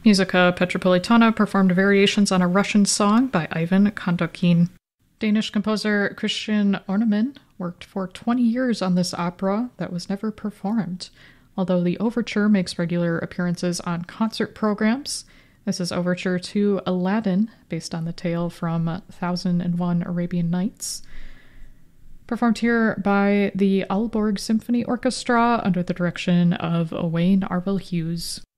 Musica Petropolitana performed variations on a Russian song by Ivan Khandokin. Danish composer Christian Orneman worked for 20 years on this opera that was never performed. Although the overture makes regular appearances on concert programs, this is overture to Aladdin, based on the tale from 1001 Arabian Nights. Performed here by the Aalborg Symphony Orchestra under the direction of Owain Arvell Hughes.